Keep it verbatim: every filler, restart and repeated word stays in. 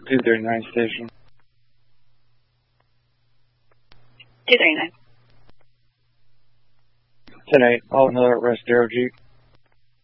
two thirty-nine station. two thirty-nine. ten eight, all another arrest Darrow Jeep.